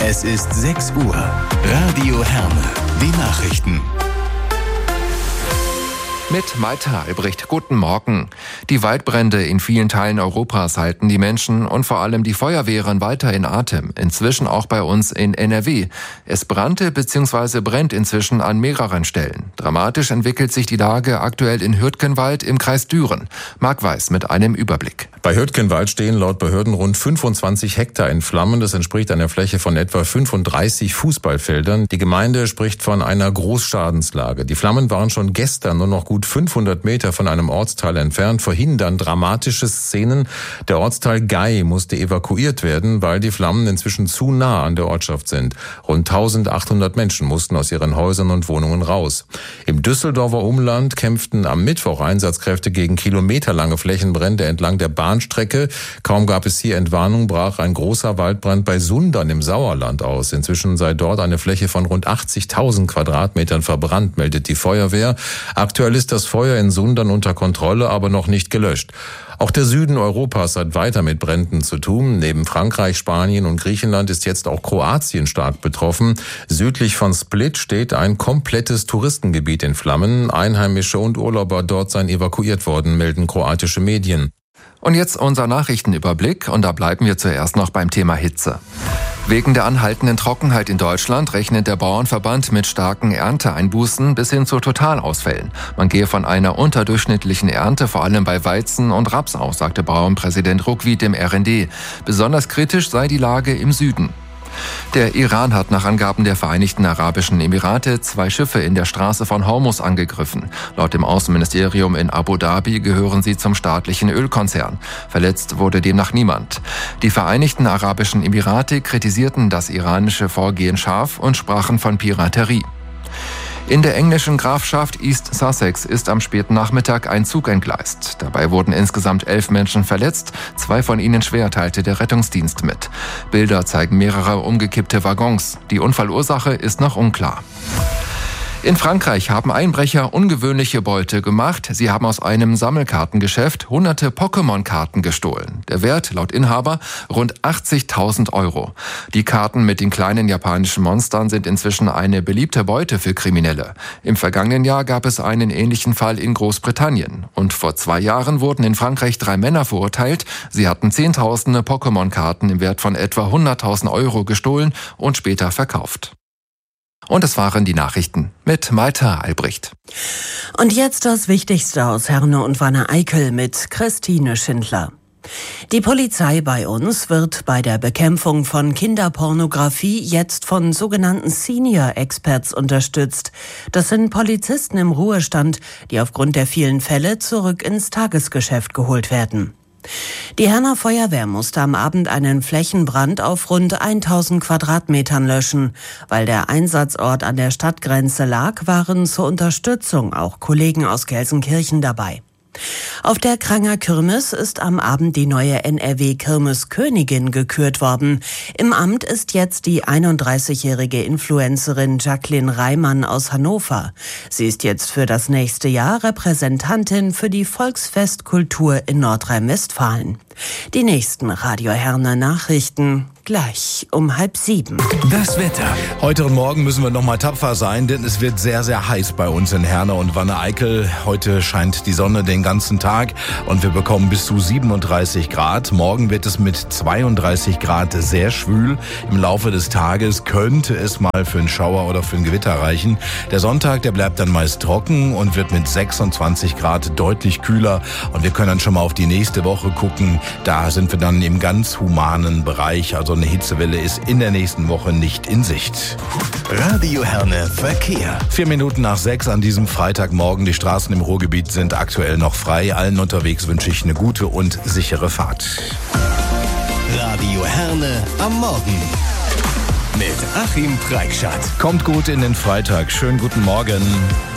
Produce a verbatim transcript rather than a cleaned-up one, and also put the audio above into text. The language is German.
Es ist sechs Uhr. Radio Herne. Die Nachrichten. Mit Malte Albrecht, guten Morgen. Die Waldbrände in vielen Teilen Europas halten die Menschen und vor allem die Feuerwehren weiter in Atem. Inzwischen auch bei uns in N R W. Es brannte bzw. brennt inzwischen an mehreren Stellen. Dramatisch entwickelt sich die Lage aktuell in Hürtgenwald im Kreis Düren. Marc Weiß mit einem Überblick. Bei Hürtgenwald stehen laut Behörden rund fünfundzwanzig Hektar in Flammen. Das entspricht einer Fläche von etwa fünfunddreißig Fußballfeldern. Die Gemeinde spricht von einer Großschadenslage. Die Flammen waren schon gestern nur noch gut fünfhundert Meter von einem Ortsteil entfernt, verhindern dramatische Szenen. Der Ortsteil Gei musste evakuiert werden, weil die Flammen inzwischen zu nah an der Ortschaft sind. Rund eintausendachthundert Menschen mussten aus ihren Häusern und Wohnungen raus. Im Düsseldorfer Umland kämpften am Mittwoch Einsatzkräfte gegen kilometerlange Flächenbrände entlang der Bahnstrecke. Kaum gab es hier Entwarnung, brach ein großer Waldbrand bei Sundern im Sauerland aus. Inzwischen sei dort eine Fläche von rund achtzigtausend Quadratmetern verbrannt, meldet die Feuerwehr. Aktuell ist das Feuer in Sundern unter Kontrolle, aber noch nicht gelöscht. Auch der Süden Europas hat weiter mit Bränden zu tun. Neben Frankreich, Spanien und Griechenland ist jetzt auch Kroatien stark betroffen. Südlich von Split steht ein komplettes Touristengebiet in Flammen. Einheimische und Urlauber dort seien evakuiert worden, melden kroatische Medien. Und jetzt unser Nachrichtenüberblick, und da bleiben wir zuerst noch beim Thema Hitze. Wegen der anhaltenden Trockenheit in Deutschland rechnet der Bauernverband mit starken Ernteeinbußen bis hin zu Totalausfällen. Man gehe von einer unterdurchschnittlichen Ernte vor allem bei Weizen und Raps aus, sagte Bauernpräsident Ruckwied dem R N D. Besonders kritisch sei die Lage im Süden. Der Iran hat nach Angaben der Vereinigten Arabischen Emirate zwei Schiffe in der Straße von Hormuz angegriffen. Laut dem Außenministerium in Abu Dhabi gehören sie zum staatlichen Ölkonzern. Verletzt wurde demnach niemand. Die Vereinigten Arabischen Emirate kritisierten das iranische Vorgehen scharf und sprachen von Piraterie. In der englischen Grafschaft East Sussex ist am späten Nachmittag ein Zug entgleist. Dabei wurden insgesamt elf Menschen verletzt, zwei von ihnen schwer, teilte der Rettungsdienst mit. Bilder zeigen mehrere umgekippte Waggons. Die Unfallursache ist noch unklar. In Frankreich haben Einbrecher ungewöhnliche Beute gemacht. Sie haben aus einem Sammelkartengeschäft hunderte Pokémon-Karten gestohlen. Der Wert laut Inhaber rund achtzigtausend Euro. Die Karten mit den kleinen japanischen Monstern sind inzwischen eine beliebte Beute für Kriminelle. Im vergangenen Jahr gab es einen ähnlichen Fall in Großbritannien. Und vor zwei Jahren wurden in Frankreich drei Männer verurteilt. Sie hatten zehntausende Pokémon-Karten im Wert von etwa hunderttausend Euro gestohlen und später verkauft. Und es waren die Nachrichten mit Malte Albrecht. Und jetzt das Wichtigste aus Herne und Wanne-Eickel mit Christine Schindler. Die Polizei bei uns wird bei der Bekämpfung von Kinderpornografie jetzt von sogenannten Senior Experts unterstützt. Das sind Polizisten im Ruhestand, die aufgrund der vielen Fälle zurück ins Tagesgeschäft geholt werden. Die Herner Feuerwehr musste am Abend einen Flächenbrand auf rund tausend Quadratmetern löschen. Weil der Einsatzort an der Stadtgrenze lag, waren zur Unterstützung auch Kollegen aus Gelsenkirchen dabei. Auf der Kranger Kirmes ist am Abend die neue N R W-Kirmeskönigin gekürt worden. Im Amt ist jetzt die einunddreißigjährige Influencerin Jacqueline Reimann aus Hannover. Sie ist jetzt für das nächste Jahr Repräsentantin für die Volksfestkultur in Nordrhein-Westfalen. Die nächsten Radio Herne Nachrichten gleich um halb sieben. Das Wetter. Heute und morgen müssen wir noch mal tapfer sein, denn es wird sehr, sehr heiß bei uns in Herne und Wanne-Eickel. Heute scheint die Sonne den ganzen Tag und wir bekommen bis zu siebenunddreißig Grad. Morgen wird es mit zweiunddreißig Grad sehr schwül. Im Laufe des Tages könnte es mal für einen Schauer oder für ein Gewitter reichen. Der Sonntag, der bleibt dann meist trocken und wird mit sechsundzwanzig Grad deutlich kühler. Und wir können dann schon mal auf die nächste Woche gucken. Da sind wir dann im ganz humanen Bereich, also eine Hitzewelle ist in der nächsten Woche nicht in Sicht. Radio Herne Verkehr. Vier Minuten nach sechs an diesem Freitagmorgen. Die Straßen im Ruhrgebiet sind aktuell noch frei. Allen unterwegs wünsche ich eine gute und sichere Fahrt. Radio Herne am Morgen. Mit Achim Preikschat. Kommt gut in den Freitag. Schönen guten Morgen.